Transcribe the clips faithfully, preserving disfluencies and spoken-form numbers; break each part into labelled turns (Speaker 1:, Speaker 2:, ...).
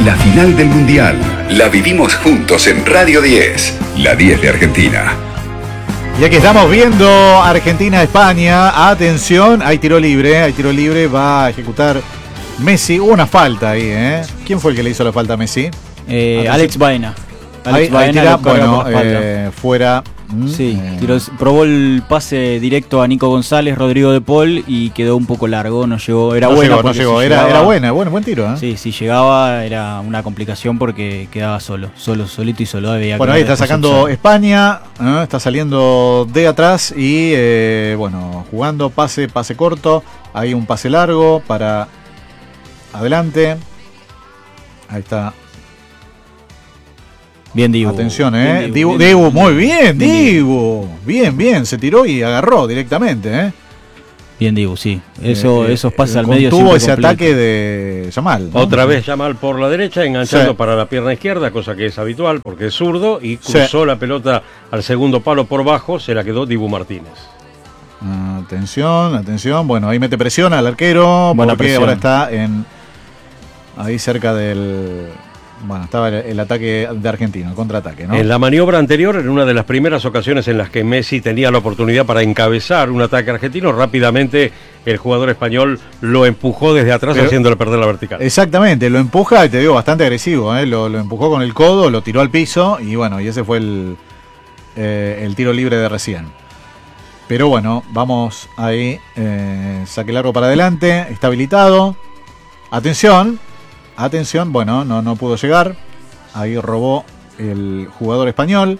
Speaker 1: La final del Mundial la vivimos juntos en Radio diez, la diez de Argentina.
Speaker 2: Y aquí estamos viendo Argentina-España. Atención, hay tiro libre, hay tiro libre, va a ejecutar Messi. Hubo una falta ahí, ¿eh? ¿Quién fue el que le hizo la falta a Messi?
Speaker 3: Eh, Alex Baena.
Speaker 2: Alex ahí, Baena ahí tira, bueno, eh, fuera.
Speaker 3: Sí, tiró, probó el pase directo a Nico González, Rodrigo de Paul y quedó un poco largo, no llegó, era
Speaker 2: no
Speaker 3: buena.
Speaker 2: Llegó, no llegó,
Speaker 3: si
Speaker 2: era,
Speaker 3: llegaba,
Speaker 2: era buena, bueno, buen tiro, ¿eh?
Speaker 3: Sí, si llegaba era una complicación porque quedaba solo, solo, solito y solo. Había
Speaker 2: bueno, ahí está sacando España, ¿eh? Está saliendo de atrás y, eh, bueno, jugando pase, pase corto, hay un pase largo para adelante, ahí está.
Speaker 3: Bien, Dibu.
Speaker 2: Atención, eh.
Speaker 3: Bien,
Speaker 2: Dibu,
Speaker 3: bien,
Speaker 2: Dibu,
Speaker 3: bien,
Speaker 2: muy bien,
Speaker 3: bien,
Speaker 2: Dibu. Bien, bien, se tiró y agarró directamente, eh.
Speaker 3: Bien, Dibu, sí. Eso, eh, esos pases
Speaker 2: eh,
Speaker 3: al medio.
Speaker 2: Tuvo ese completo. Ataque de Yamal, ¿no?
Speaker 4: Otra vez Yamal por la derecha, enganchando
Speaker 2: sí.
Speaker 4: para la pierna izquierda, cosa que es habitual porque es zurdo, y cruzó sí. la pelota al segundo palo por bajo, se la quedó Dibu Martínez.
Speaker 2: Atención, atención. Bueno, ahí mete presión al arquero,
Speaker 3: Buena
Speaker 2: porque
Speaker 3: presión.
Speaker 2: Ahora está en ahí cerca del... Bueno, estaba el, el ataque de Argentina, el contraataque, ¿no?
Speaker 4: En la maniobra anterior, en una de las primeras ocasiones en las que Messi tenía la oportunidad para encabezar un ataque argentino, rápidamente el jugador español lo empujó desde atrás, Pero, haciéndole perder la vertical.
Speaker 2: Exactamente, lo empuja, y te digo, bastante agresivo, ¿eh? Lo, lo empujó con el codo, lo tiró al piso y bueno, y ese fue el, eh, el tiro libre de recién. Pero bueno, vamos ahí, eh, saque largo para adelante, está habilitado. Atención. Atención, bueno, no, no pudo llegar. Ahí robó el jugador español.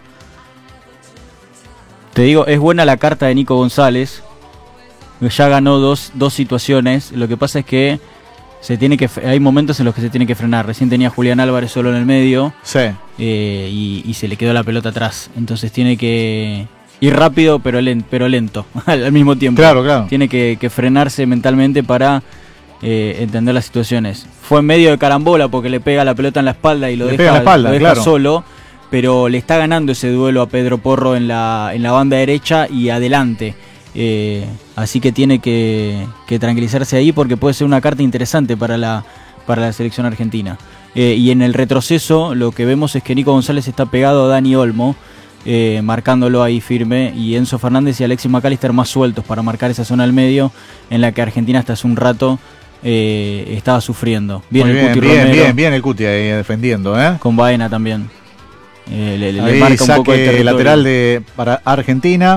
Speaker 3: Te digo, es buena la carta de Nico González. Ya ganó dos, dos situaciones. Lo que pasa es que se tiene que hay momentos en los que se tiene que frenar. Recién tenía a Julián Álvarez solo en el medio.
Speaker 2: Sí.
Speaker 3: Eh, y, y se le quedó la pelota atrás. Entonces tiene que ir rápido, pero lento, pero lento al mismo tiempo.
Speaker 2: Claro, claro.
Speaker 3: Tiene que, que frenarse mentalmente para... Eh, entender las situaciones. Fue en medio de carambola porque le pega la pelota en la espalda y lo
Speaker 2: le
Speaker 3: deja,
Speaker 2: pega la espalda,
Speaker 3: lo deja
Speaker 2: claro.
Speaker 3: solo, pero le está ganando ese duelo a Pedro Porro en la, en la banda derecha y adelante. Eh, así que tiene que, que tranquilizarse ahí porque puede ser una carta interesante para la, para la selección argentina. Eh, y en el retroceso lo que vemos es que Nico González está pegado a Dani Olmo, eh, marcándolo ahí firme, y Enzo Fernández y Alexis McAllister más sueltos para marcar esa zona al medio en la que Argentina hasta hace un rato Eh, estaba sufriendo. Bien,
Speaker 2: Muy
Speaker 3: el
Speaker 2: bien,
Speaker 3: Cuti
Speaker 2: bien,
Speaker 3: Romero,
Speaker 2: bien, bien el Cuti ahí defendiendo, ¿eh?
Speaker 3: con Baena también. Eh, le,
Speaker 2: ahí
Speaker 3: le marca un poco el territorio.
Speaker 2: Lateral de, para Argentina.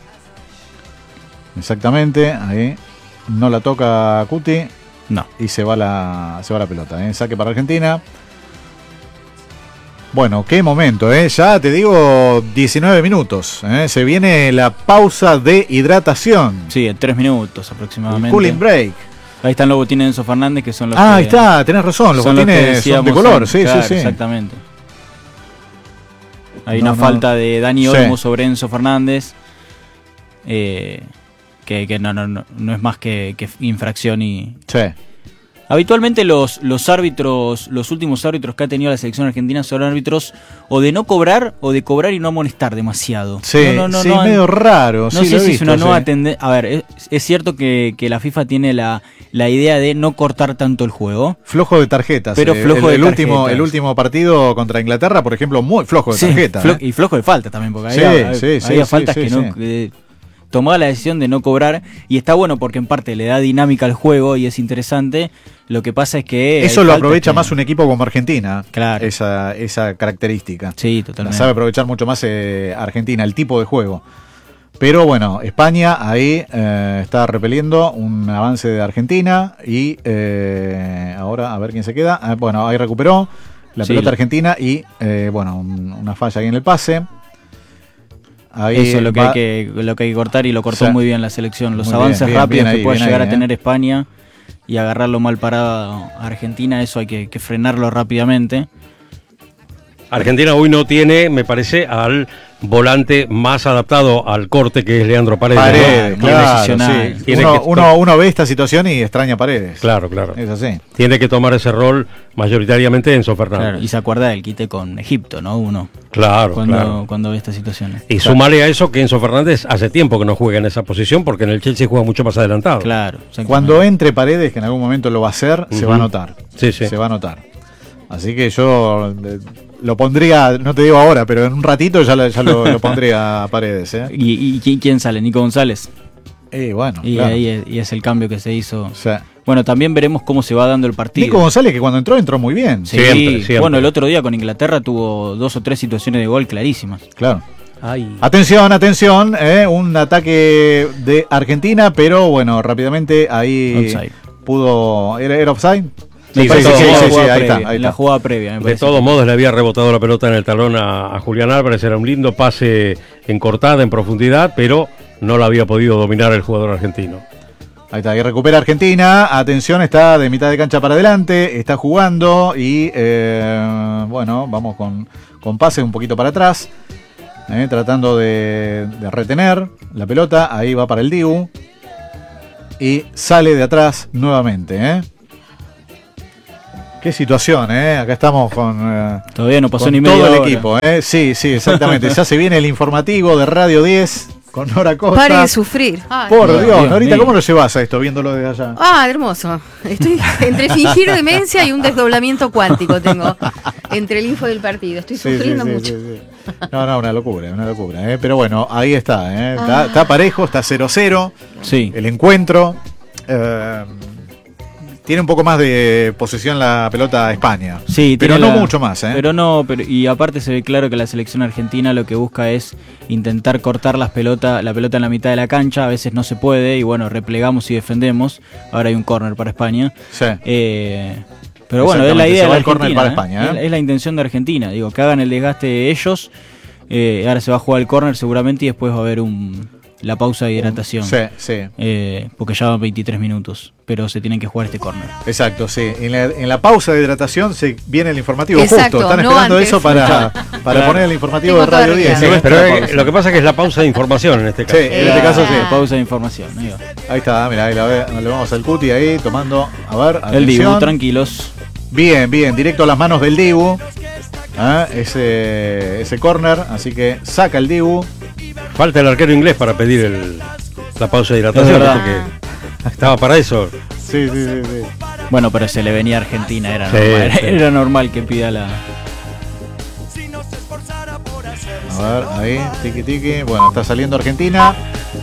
Speaker 2: Exactamente, ahí. No la toca Cuti.
Speaker 3: No.
Speaker 2: Y se va la, se va la pelota, ¿eh? Saque para Argentina. Bueno, qué momento, ¿eh? Ya te digo, diecinueve minutos. ¿eh? Se viene la pausa de hidratación.
Speaker 3: Sí, en tres minutos aproximadamente.
Speaker 2: El cooling break.
Speaker 3: Ahí están los botines de Enzo Fernández, que son los
Speaker 2: ah,
Speaker 3: que...
Speaker 2: ahí está, tenés razón, los botines son de color, sí,
Speaker 3: claro,
Speaker 2: sí, sí.
Speaker 3: Exactamente. Hay
Speaker 2: no,
Speaker 3: una
Speaker 2: no.
Speaker 3: falta de Dani Olmo
Speaker 2: sí.
Speaker 3: sobre Enzo Fernández, eh, que, que no, no, no, no es más que, que infracción y...
Speaker 2: Sí.
Speaker 3: Habitualmente los, los árbitros, los últimos árbitros que ha tenido la selección argentina son árbitros o de no cobrar o de cobrar y no amonestar demasiado.
Speaker 2: Sí,
Speaker 3: no, no, no,
Speaker 2: sí
Speaker 3: no,
Speaker 2: medio raro.
Speaker 3: No
Speaker 2: sí,
Speaker 3: sé
Speaker 2: lo he
Speaker 3: si
Speaker 2: visto,
Speaker 3: es una nueva
Speaker 2: sí.
Speaker 3: tendencia. A ver, es, es cierto que, que la FIFA tiene la, la idea de no cortar tanto el juego.
Speaker 2: Flojo de tarjetas.
Speaker 3: Pero
Speaker 2: eh.
Speaker 3: flojo
Speaker 2: el, el
Speaker 3: de
Speaker 2: último,
Speaker 3: tarjetas.
Speaker 2: el último partido contra Inglaterra, por ejemplo, muy flojo de
Speaker 3: Sí,
Speaker 2: tarjetas.
Speaker 3: flo-
Speaker 2: eh.
Speaker 3: Y flojo de falta también, porque
Speaker 2: Sí,
Speaker 3: había,
Speaker 2: sí, sí,
Speaker 3: había
Speaker 2: sí,
Speaker 3: faltas
Speaker 2: sí,
Speaker 3: que
Speaker 2: sí.
Speaker 3: no... que tomaba la decisión de no cobrar, y está bueno porque en parte le da dinámica al juego y es interesante. Lo que pasa es que...
Speaker 2: Eso lo aprovecha que... más un equipo como Argentina.
Speaker 3: Claro.
Speaker 2: Esa, esa característica.
Speaker 3: Sí, totalmente.
Speaker 2: La sabe aprovechar mucho más eh, Argentina, el tipo de juego. Pero bueno, España ahí eh, está repeliendo un avance de Argentina y eh, ahora a ver quién se queda. Ah, bueno, ahí recuperó la
Speaker 3: Sí,
Speaker 2: pelota
Speaker 3: la...
Speaker 2: argentina y eh, bueno, un, una falla ahí en el pase. Ahí
Speaker 3: Eso es lo que,
Speaker 2: va...
Speaker 3: hay que, lo que hay que cortar y lo cortó
Speaker 2: O sea,
Speaker 3: muy bien la selección. Los
Speaker 2: muy
Speaker 3: avances
Speaker 2: bien, bien,
Speaker 3: rápidos
Speaker 2: bien ahí,
Speaker 3: que puede
Speaker 2: bien
Speaker 3: llegar
Speaker 2: ahí,
Speaker 3: a tener
Speaker 2: ¿eh?
Speaker 3: España y agarrarlo mal parado a Argentina, eso hay que, que frenarlo rápidamente.
Speaker 4: Argentina hoy no tiene, me parece, al volante más adaptado al corte, que es Leandro Paredes.
Speaker 2: Paredes,
Speaker 4: ¿no?
Speaker 2: claro,
Speaker 3: Tiene
Speaker 2: sí.
Speaker 4: Tiene
Speaker 2: uno,
Speaker 4: que to-
Speaker 2: uno, uno ve esta situación y extraña a Paredes.
Speaker 4: Claro, claro.
Speaker 2: Es así.
Speaker 4: Tiene que tomar ese rol mayoritariamente Enzo Fernández.
Speaker 3: Claro, y se acuerda del quite con Egipto, ¿no? Uno.
Speaker 4: Claro,
Speaker 3: Cuando,
Speaker 4: claro.
Speaker 3: cuando ve estas situaciones.
Speaker 4: Y
Speaker 3: Claro.
Speaker 4: sumale a eso que Enzo Fernández hace tiempo que no juega en esa posición, porque en el Chelsea juega mucho más adelantado.
Speaker 3: Claro. exactamente.
Speaker 2: Cuando entre Paredes, que en algún momento lo va a hacer, se
Speaker 4: Ujú.
Speaker 2: va a notar.
Speaker 4: Sí, sí.
Speaker 2: Se va a notar. Así que yo eh, lo pondría, no te digo ahora, pero en un ratito ya, lo, ya lo, lo pondría a Paredes. ¿eh?
Speaker 3: ¿Y, y quién sale? Nico González.
Speaker 2: Y bueno,
Speaker 3: Y
Speaker 2: claro.
Speaker 3: ahí es, y es el cambio que se hizo.
Speaker 2: O sea,
Speaker 3: Bueno, también veremos cómo se va dando el partido.
Speaker 2: Nico González, que cuando entró, entró muy bien.
Speaker 3: Sí,
Speaker 4: Siempre, siempre.
Speaker 3: Bueno, el otro día con Inglaterra tuvo dos o tres situaciones de gol clarísimas.
Speaker 2: Claro.
Speaker 3: Ay.
Speaker 2: Atención, atención, eh, un ataque de Argentina, pero bueno, rápidamente ahí
Speaker 3: Offside.
Speaker 2: pudo. ¿Era, era offside?
Speaker 4: Sí,
Speaker 2: Me
Speaker 4: de
Speaker 2: parece
Speaker 4: todos
Speaker 2: que
Speaker 4: modos,
Speaker 2: sí,
Speaker 3: La
Speaker 2: sí,
Speaker 3: jugada
Speaker 2: ahí
Speaker 3: previa,
Speaker 2: está, ahí
Speaker 3: en la
Speaker 2: está.
Speaker 3: jugada previa, me
Speaker 4: De
Speaker 3: parece.
Speaker 4: todos modos le había rebotado la pelota en el talón a, a Julián Álvarez, era un lindo pase en cortada, en profundidad, pero no la había podido dominar el jugador argentino.
Speaker 2: Ahí está, y recupera Argentina. Atención, está de mitad de cancha para adelante, está jugando y eh, bueno, vamos con, con pase un poquito para atrás, eh, tratando de, de retener la pelota. Ahí va para el Dibu y sale de atrás nuevamente. ¿eh? Qué situación, ¿eh? Acá estamos con, eh,
Speaker 3: Todavía no pasó
Speaker 2: con
Speaker 3: ni media
Speaker 2: todo el
Speaker 3: hora.
Speaker 2: equipo. ¿eh? Sí, sí, exactamente. Ya se viene el informativo de Radio diez con Nora Costa.
Speaker 5: Pare de sufrir. Ay,
Speaker 2: Por
Speaker 3: Dios,
Speaker 2: Dios,
Speaker 3: Dios
Speaker 2: Norita,
Speaker 3: mío.
Speaker 2: ¿cómo lo llevas a esto viéndolo desde allá?
Speaker 5: Ah, hermoso. Estoy entre fingir demencia y un desdoblamiento cuántico tengo entre el info del partido. Estoy
Speaker 2: Sí,
Speaker 5: sufriendo
Speaker 2: sí, sí,
Speaker 5: mucho.
Speaker 2: sí, sí. No, no, una locura, una locura. ¿eh? Pero bueno, ahí está. ¿eh? Está, está parejo, está cero cero
Speaker 3: Sí.
Speaker 2: el encuentro. Eh, tiene un poco más de posesión la pelota España.
Speaker 3: Sí,
Speaker 2: pero
Speaker 3: tiene
Speaker 2: no
Speaker 3: la-
Speaker 2: mucho más. ¿eh?
Speaker 3: Pero no, pero, y aparte se ve claro que la selección argentina lo que busca es intentar cortar las pelotas, la pelota en la mitad de la cancha. A veces no se puede y bueno, replegamos y defendemos. Ahora hay un córner para España.
Speaker 2: Sí.
Speaker 3: Eh, pero bueno, es la
Speaker 2: Exactamente,
Speaker 3: idea
Speaker 2: se va
Speaker 3: de
Speaker 2: el córner
Speaker 3: Argentina,
Speaker 2: para
Speaker 3: ¿eh?
Speaker 2: España, ¿eh?
Speaker 3: Es, la- es la intención de Argentina. Digo, que hagan el desgaste ellos. Eh, ahora se va a jugar el córner seguramente y después va a haber un la pausa de hidratación.
Speaker 2: Sí, sí.
Speaker 3: Eh, porque ya van veintitrés minutos, pero se tienen que jugar este córner.
Speaker 2: Exacto, sí. En la, en la pausa de hidratación se viene el informativo.
Speaker 5: Exacto,
Speaker 2: Justo, están
Speaker 5: no
Speaker 2: esperando
Speaker 5: antes.
Speaker 2: eso para, para
Speaker 3: Claro.
Speaker 2: poner el informativo
Speaker 5: Tengo
Speaker 2: de Radio
Speaker 5: toda la
Speaker 2: diez.
Speaker 5: razón.
Speaker 2: ¿eh?
Speaker 4: Pero
Speaker 3: la
Speaker 4: eh,
Speaker 3: pausa.
Speaker 4: lo que pasa es que es la pausa de información en este caso.
Speaker 2: Sí, en este
Speaker 5: Eh,
Speaker 2: caso sí.
Speaker 5: ah.
Speaker 3: Pausa de información. Ahí va.
Speaker 2: Ahí está, mira, ahí la ve- le vamos al Cuti ahí tomando. A ver,
Speaker 3: El Dibu,
Speaker 2: atención.
Speaker 3: tranquilos.
Speaker 2: Bien, bien, directo a las manos del Dibu. Ah, ese ese corner, así que saca el Dibu.
Speaker 4: Falta el arquero inglés para pedir el- la pausa de
Speaker 3: Es
Speaker 4: hidratación,
Speaker 3: verdad.
Speaker 4: porque estaba para eso.
Speaker 2: Sí, sí, sí, sí.
Speaker 3: Bueno, pero se le venía a Argentina, era
Speaker 4: Sí,
Speaker 3: normal,
Speaker 4: sí.
Speaker 3: era normal que pida la.
Speaker 2: A ver, ahí, tiki tiki. Bueno, está saliendo Argentina.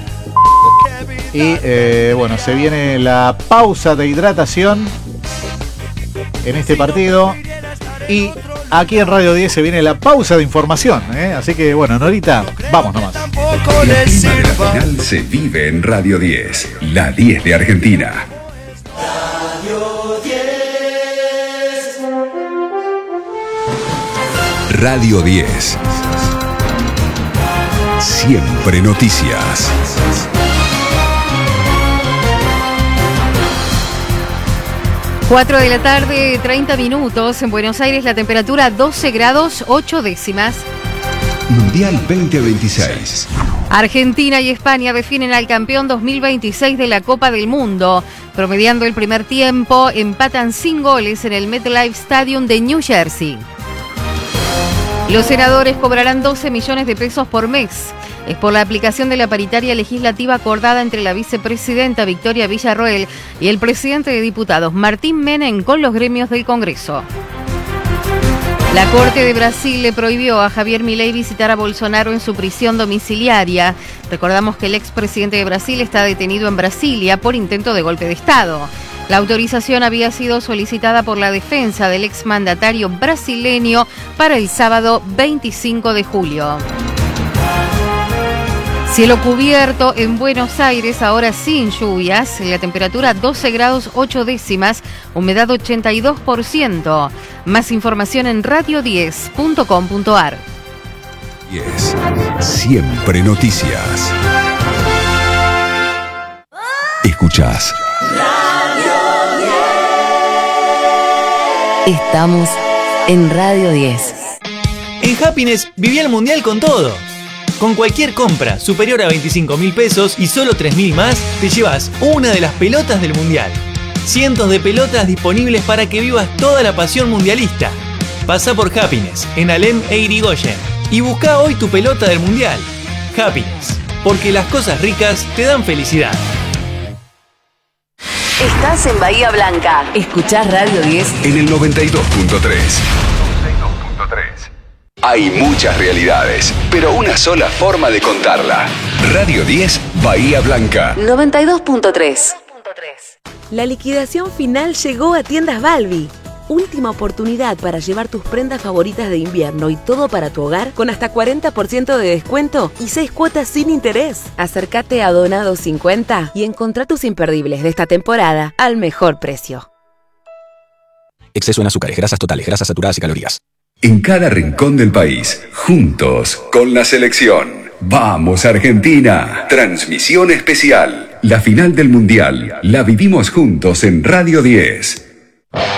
Speaker 2: Y eh, bueno, se viene la pausa de hidratación en este partido. Y aquí en Radio diez se viene la pausa de información. ¿eh? Así que bueno, Norita, vamos nomás.
Speaker 1: La clima de la final se vive en Radio diez, la diez de Argentina. Radio diez. Siempre noticias.
Speaker 5: cuatro de la tarde, treinta minutos. En Buenos Aires la temperatura doce grados ocho décimas.
Speaker 1: Mundial veinte veintiséis.
Speaker 5: Argentina y España definen al campeón dos mil veintiséis de la Copa del Mundo. Promediando el primer tiempo, empatan sin goles en el MetLife Stadium de New Jersey. Los senadores cobrarán doce millones de pesos por mes. Es por la aplicación de la paritaria legislativa acordada entre la vicepresidenta Victoria Villarroel y el presidente de diputados Martín Menem con los gremios del Congreso. La Corte de Brasil le prohibió a Javier Milei visitar a Bolsonaro en su prisión domiciliaria. Recordamos que el expresidente de Brasil está detenido en Brasilia por intento de golpe de Estado. La autorización había sido solicitada por la defensa del exmandatario brasileño para el sábado veinticinco de julio. Cielo cubierto en Buenos Aires, ahora sin lluvias, la temperatura doce grados ocho décimas, humedad ochenta y dos por ciento. Más información en radio diez punto com punto ar.
Speaker 1: diez. Siempre noticias. Escuchás
Speaker 6: Estamos en Radio diez.
Speaker 7: En Happiness viví el mundial con todo. Con cualquier compra superior a veinticinco mil pesos y solo tres mil más, te llevas una de las pelotas del mundial. Cientos de pelotas disponibles para que vivas toda la pasión mundialista. Pasa por Happiness en Alem e Irigoyen y busca hoy tu pelota del mundial. Happiness, porque las cosas ricas te dan felicidad.
Speaker 6: Estás en Bahía Blanca. Escuchás Radio diez
Speaker 1: en el noventa y dos punto tres. Hay muchas realidades, pero una sola forma de contarla. Radio diez, Bahía Blanca.
Speaker 6: noventa y dos punto tres.
Speaker 8: La liquidación final llegó a Tiendas Balbi. Última oportunidad para llevar tus prendas favoritas de invierno y todo para tu hogar con hasta cuarenta por ciento de descuento y seis cuotas sin interés. Acércate a Donado cincuenta y encontrá tus imperdibles de esta temporada al mejor precio.
Speaker 9: Exceso en azúcares, grasas totales, grasas saturadas y calorías.
Speaker 1: En cada rincón del país, juntos con la selección. ¡Vamos, Argentina! Transmisión especial. La final del Mundial la vivimos juntos en Radio diez.